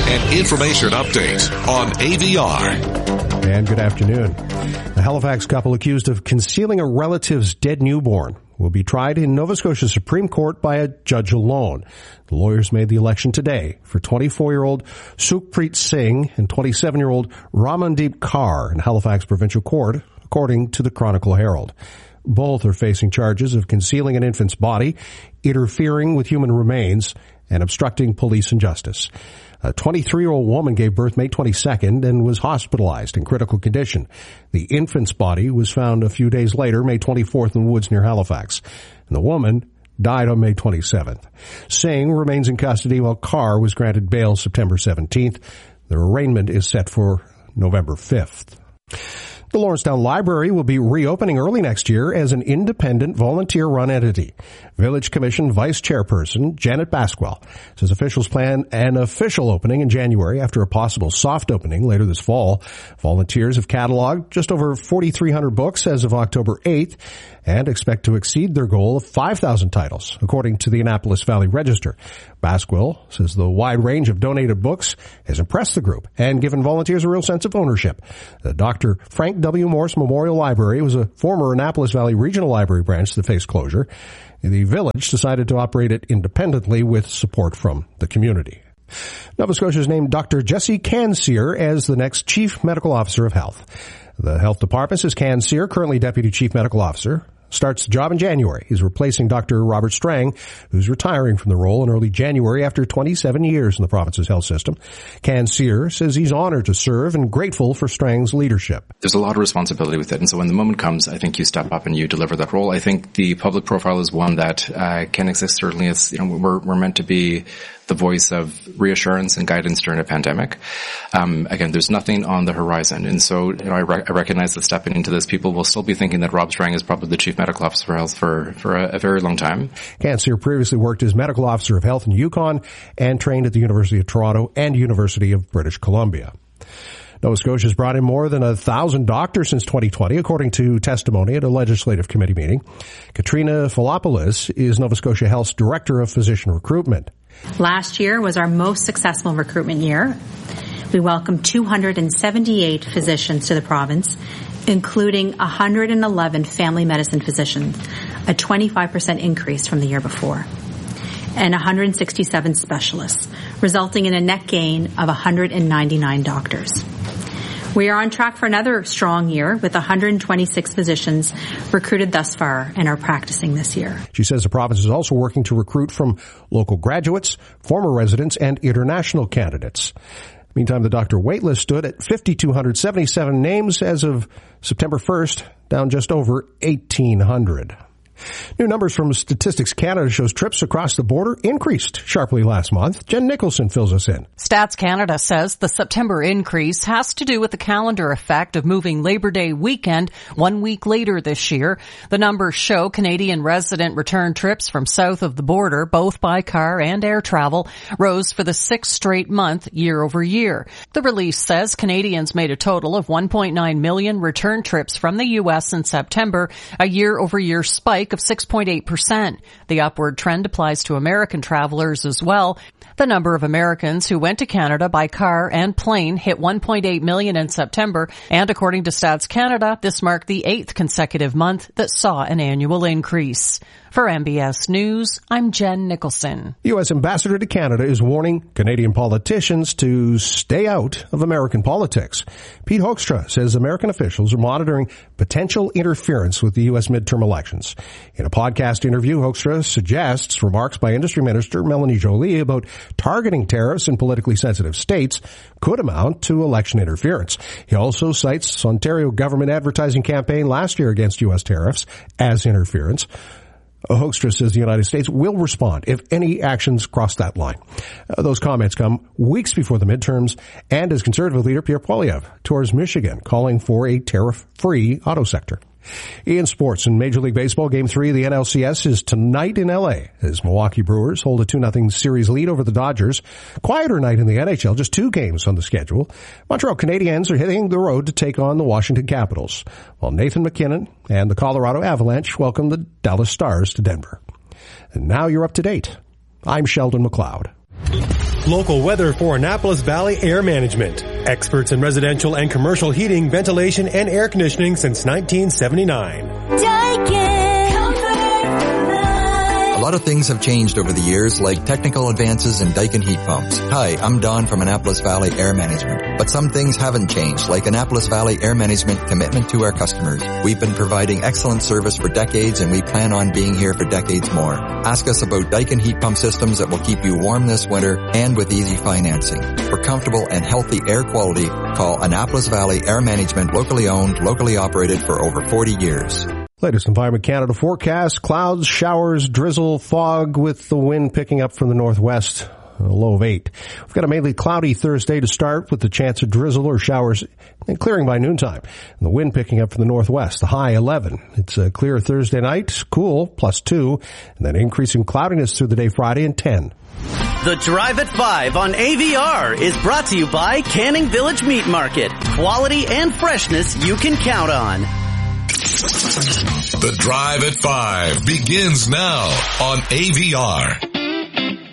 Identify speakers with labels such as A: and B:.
A: An information update on AVR.
B: And good afternoon. A Halifax couple accused of concealing a relative's dead newborn will be tried in Nova Scotia Supreme Court by a judge alone. The lawyers made the election today for 24-year-old Sukhpreet Singh and 27-year-old Ramandeep Kaur in Halifax Provincial Court, according to the Chronicle Herald. Both are facing charges of concealing an infant's body, interfering with human remains, and obstructing police and justice. A 23-year-old woman gave birth May 22nd and was hospitalized in critical condition. The infant's body was found a few days later, May 24th, in the woods near Halifax. And the woman died on May 27th. Singh remains in custody while Kaur was granted bail September 17th. Their arraignment is set for November 5th. The Lawrencetown Library will be reopening early next year as an independent, volunteer-run entity. Village Commission Vice Chairperson Janet Basquel says officials plan an official opening in January after a possible soft opening later this fall. Volunteers have cataloged just over 4,300 books as of October 8th and expect to exceed their goal of 5,000 titles, according to the Annapolis Valley Register. Basquel says the wide range of donated books has impressed the group and given volunteers a real sense of ownership. The Dr. Frank W. Morse Memorial Library was a former Annapolis Valley Regional Library branch that faced closure. The village decided to operate it independently with support from the community. Nova Scotia has named Dr. Jesse Cansear as the next Chief Medical Officer of Health. The Health Department says Cansear, currently Deputy Chief Medical Officer, starts the job in January. He's replacing Dr. Robert Strang, who's retiring from the role in early January after 27 years in the province's health system. Cansear says he's honored to serve and grateful for Strang's leadership.
C: There's a lot of responsibility with it, and so when the moment comes, I think you step up and you deliver that role. I think the public profile is one that can exist. Certainly, as we're meant to be the voice of reassurance and guidance during a pandemic. Again, there's nothing on the horizon, and so I recognize that stepping into this, people will still be thinking that Rob Strang is probably the Chief Medical Officer for Health for a very long time.
B: Cansear previously worked as Medical Officer of Health in Yukon and trained at the University of Toronto and University of British Columbia. Nova Scotia has brought in more than 1,000 doctors since 2020, according to testimony at a legislative committee meeting. Katrina Filopoulos is Nova Scotia Health's Director of Physician Recruitment.
D: Last year was our most successful recruitment year. We welcomed 278 physicians to the province, including 111 family medicine physicians, a 25% increase from the year before, and 167 specialists, resulting in a net gain of 199 doctors. We are on track for another strong year with 126 physicians recruited thus far and are practicing this year.
B: She says the province is also working to recruit from local graduates, former residents, and international candidates. Meantime, the doctor waitlist stood at 5,277 names as of September 1st, down just over 1,800. New numbers from Statistics Canada shows trips across the border increased sharply last month. Jen Nicholson fills us in.
E: Stats Canada says the September increase has to do with the calendar effect of moving Labor Day weekend 1 week later this year. The numbers show Canadian resident return trips from south of the border, both by car and air travel, rose for the sixth straight month year over year. The release says Canadians made a total of 1.9 million return trips from the U.S. in September, a year-over-year spike of 6.8%. The upward trend applies to American travelers as well. The number of Americans who went to Canada by car and plane hit 1.8 million in September, and according to Stats Canada, this marked the 8th consecutive month that saw an annual increase. For MBS News, I'm Jen Nicholson.
B: U.S. Ambassador to Canada is warning Canadian politicians to stay out of American politics. Pete Hoekstra says American officials are monitoring potential interference with the U.S. midterm elections. In a podcast interview, Hoekstra suggests remarks by Industry Minister Melanie Joly about targeting tariffs in politically sensitive states could amount to election interference. He also cites Ontario government advertising campaign last year against U.S. tariffs as interference. Hoekstra says the United States will respond if any actions cross that line. Those comments come weeks before the midterms and as Conservative leader Pierre Poilievre tours Michigan, calling for a tariff-free auto sector. In sports, in Major League Baseball, Game 3 of the NLCS is tonight in L.A. as Milwaukee Brewers hold a 2-0 series lead over the Dodgers. Quieter night in the NHL, just 2 games on the schedule. Montreal Canadiens are hitting the road to take on the Washington Capitals, while Nathan MacKinnon and the Colorado Avalanche welcome the Dallas Stars to Denver. And now you're up to date. I'm Sheldon McLeod.
F: Local weather for Annapolis Valley Air Management. Experts in residential and commercial heating, ventilation, and air conditioning since 1979.
G: A lot of things have changed over the years, like technical advances in Daikin heat pumps. Hi, I'm Don from Annapolis Valley Air Management. But some things haven't changed, like Annapolis Valley Air Management commitment to our customers. We've been providing excellent service for decades, and we plan on being here for decades more. Ask us about Daikin heat pump systems that will keep you warm this winter and with easy financing. For comfortable and healthy air quality, call Annapolis Valley Air Management, locally owned, locally operated for over 40 years.
B: Latest Environment Canada forecast, clouds, showers, drizzle, fog with the wind picking up from the northwest, a low of 8. We've got a mainly cloudy Thursday to start with the chance of drizzle or showers and clearing by noontime. And the wind picking up from the northwest, the high 11. It's a clear Thursday night, cool, +2, and then increasing cloudiness through the day Friday and 10.
H: The Drive at 5 on AVR is brought to you by Canning Village Meat Market. Quality and freshness you can count on.
A: The Drive at 5 begins now on AVR.